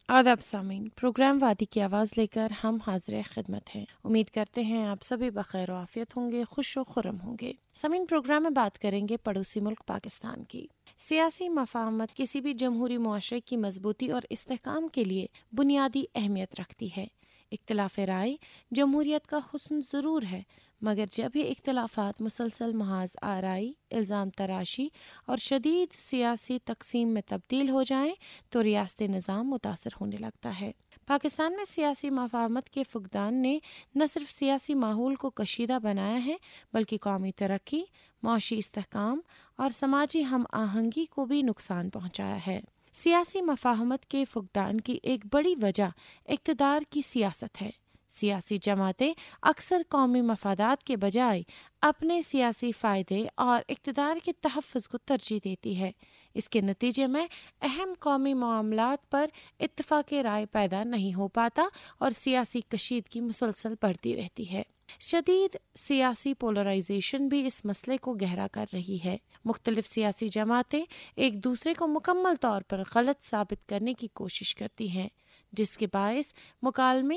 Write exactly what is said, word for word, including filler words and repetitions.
آداب سامعین، پروگرام وادی کی آواز لے کر ہم حاضر خدمت ہیں۔ امید کرتے ہیں آپ سبھی بخیر و عافیت ہوں گے، خوش و خرم ہوں گے۔ سامعین، پروگرام میں بات کریں گے پڑوسی ملک پاکستان کی۔ سیاسی مفاہمت کسی بھی جمہوری معاشرے کی مضبوطی اور استحکام کے لیے بنیادی اہمیت رکھتی ہے۔ اختلاف رائے جمہوریت کا حسن ضرور ہے، مگر جب یہ اختلافات مسلسل محاذ آرائی، الزام تراشی اور شدید سیاسی تقسیم میں تبدیل ہو جائیں تو ریاستی نظام متاثر ہونے لگتا ہے۔ پاکستان میں سیاسی مفاہمت کے فقدان نے نہ صرف سیاسی ماحول کو کشیدہ بنایا ہے بلکہ قومی ترقی، معاشی استحکام اور سماجی ہم آہنگی کو بھی نقصان پہنچایا ہے۔ سیاسی مفاہمت کے فقدان کی ایک بڑی وجہ اقتدار کی سیاست ہے۔ سیاسی جماعتیں اکثر قومی مفادات کے بجائے اپنے سیاسی فائدے اور اقتدار کے تحفظ کو ترجیح دیتی ہے۔ اس کے نتیجے میں اہم قومی معاملات پر اتفاق رائے پیدا نہیں ہو پاتا اور سیاسی کشیدگی مسلسل بڑھتی رہتی ہے۔ شدید سیاسی پولرائزیشن بھی اس مسئلے کو گہرا کر رہی ہے۔ مختلف سیاسی جماعتیں ایک دوسرے کو مکمل طور پر غلط ثابت کرنے کی کوشش کرتی ہیں، جس کے باعث مکالمے